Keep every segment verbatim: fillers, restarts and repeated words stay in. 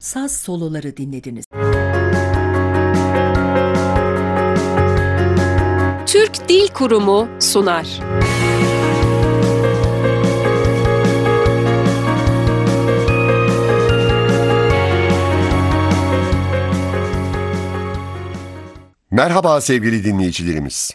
saz soloları dinlediniz. Türk Dil Kurumu sunar. Merhaba sevgili dinleyicilerimiz.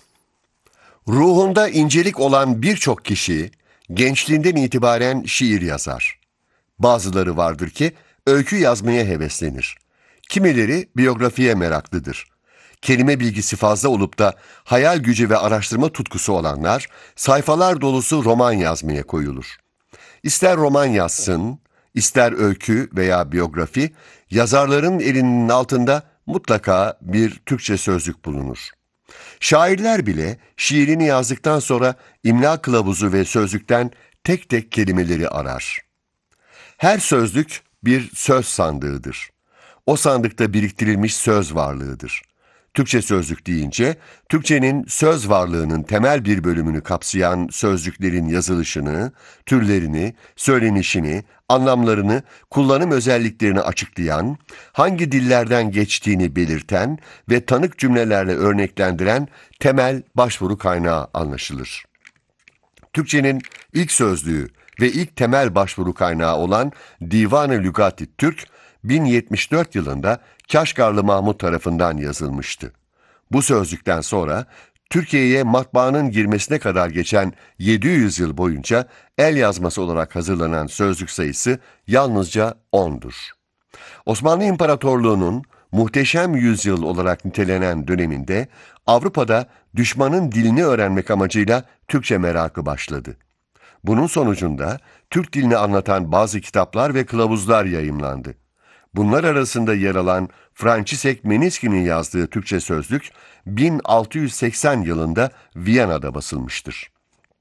Ruhunda incelik olan birçok kişi gençliğinden itibaren şiir yazar. Bazıları vardır ki öykü yazmaya heveslenir. Kimileri biyografiye meraklıdır. Kelime bilgisi fazla olup da hayal gücü ve araştırma tutkusu olanlar sayfalar dolusu roman yazmaya koyulur. İster roman yazsın, ister öykü veya biyografi, yazarların elinin altında mutlaka bir Türkçe sözlük bulunur. Şairler bile şiirini yazdıktan sonra imla kılavuzu ve sözlükten tek tek kelimeleri arar. Her sözlük bir söz sandığıdır. O sandıkta biriktirilmiş söz varlığıdır. Türkçe sözlük deyince, Türkçenin söz varlığının temel bir bölümünü kapsayan sözcüklerin yazılışını, türlerini, söylenişini, anlamlarını, kullanım özelliklerini açıklayan, hangi dillerden geçtiğini belirten ve tanık cümlelerle örneklendiren temel başvuru kaynağı anlaşılır. Türkçenin ilk sözlüğü ve ilk temel başvuru kaynağı olan Divan-ı Lügat-i Türk, bin yetmiş dört yılında Kaşgarlı Mahmud tarafından yazılmıştı. Bu sözlükten sonra Türkiye'ye matbaanın girmesine kadar geçen yedi yüz yıl boyunca el yazması olarak hazırlanan sözlük sayısı yalnızca ondur. Osmanlı İmparatorluğu'nun muhteşem yüzyıl olarak nitelenen döneminde Avrupa'da düşmanın dilini öğrenmek amacıyla Türkçe merakı başladı. Bunun sonucunda Türk dilini anlatan bazı kitaplar ve kılavuzlar yayımlandı. Bunlar arasında yer alan Franciszek Meniski'nin yazdığı Türkçe sözlük bin altı yüz seksen yılında Viyana'da basılmıştır.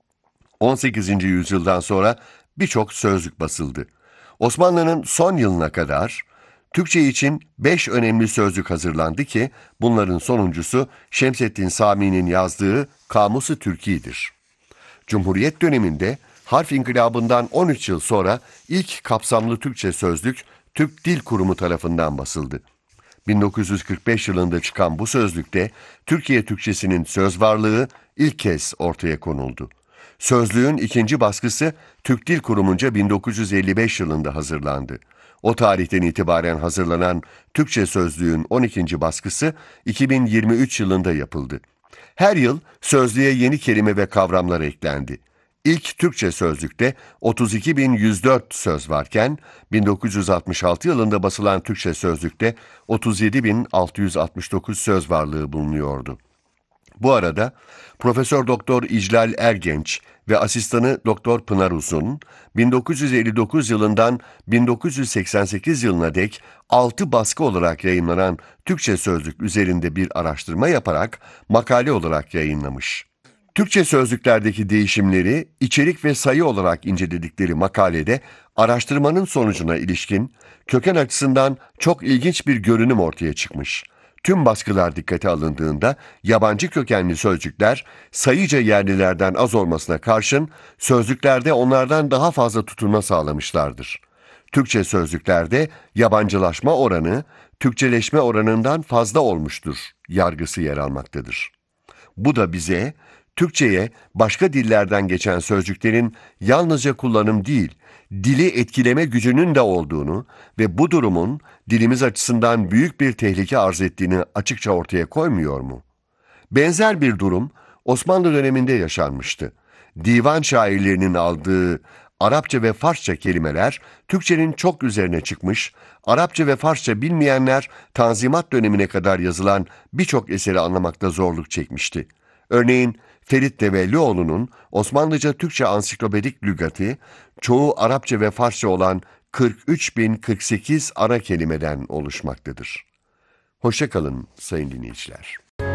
on sekizinci yüzyıldan sonra birçok sözlük basıldı. Osmanlı'nın son yılına kadar Türkçe için beş önemli sözlük hazırlandı ki bunların sonuncusu Şemseddin Sami'nin yazdığı Kamus-ı Türki'dir. Cumhuriyet döneminde harf inkılabından on üç yıl sonra ilk kapsamlı Türkçe sözlük Türk Dil Kurumu tarafından basıldı. bin dokuz yüz kırk beş yılında çıkan bu sözlükte Türkiye Türkçesinin söz varlığı ilk kez ortaya konuldu. Sözlüğün ikinci baskısı Türk Dil Kurumunca bin dokuz yüz elli beş yılında hazırlandı. O tarihten itibaren hazırlanan Türkçe sözlüğün on ikinci baskısı iki bin yirmi üç yılında yapıldı. Her yıl sözlüğe yeni kelime ve kavramlar eklendi. İlk Türkçe sözlükte otuz iki bin yüz dört söz varken bin dokuz yüz altmış altı yılında basılan Türkçe sözlükte otuz yedi bin altı yüz altmış dokuz söz varlığı bulunuyordu. Bu arada Profesör Doktor İclal Ergenç ve asistanı Doktor Pınar Uzun, bin dokuz yüz elli dokuz yılından bin dokuz yüz seksen sekiz yılına dek altı baskı olarak yayınlanan Türkçe sözlük üzerinde bir araştırma yaparak makale olarak yayınlamış. Türkçe sözlüklerdeki değişimleri içerik ve sayı olarak inceledikleri makalede araştırmanın sonucuna ilişkin köken açısından çok ilginç bir görünüm ortaya çıkmış. Tüm baskılar dikkate alındığında yabancı kökenli sözcükler sayıca yerlilerden az olmasına karşın sözlüklerde onlardan daha fazla tutunma sağlamışlardır. Türkçe sözlüklerde yabancılaşma oranı Türkçeleşme oranından fazla olmuştur yargısı yer almaktadır. Bu da bize Türkçe'ye başka dillerden geçen sözcüklerin yalnızca kullanım değil, dili etkileme gücünün de olduğunu ve bu durumun dilimiz açısından büyük bir tehlike arz ettiğini açıkça ortaya koymuyor mu? Benzer bir durum Osmanlı döneminde yaşanmıştı. Divan şairlerinin aldığı Arapça ve Farsça kelimeler Türkçenin çok üzerine çıkmış, Arapça ve Farsça bilmeyenler Tanzimat dönemine kadar yazılan birçok eseri anlamakta zorluk çekmişti. Örneğin Ferit Devellioğlu'nun Osmanlıca Türkçe Ansiklopedik Lügatı, çoğu Arapça ve Farsça olan kırk üç bin kırk sekiz ana kelimeden oluşmaktadır. Hoşça kalın sayın dinleyiciler.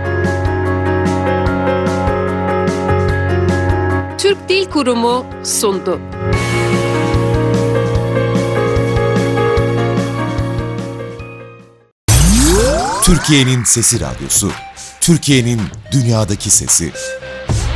Türk Dil Kurumu sundu. Türkiye'nin Sesi Radyosu, Türkiye'nin dünyadaki sesi.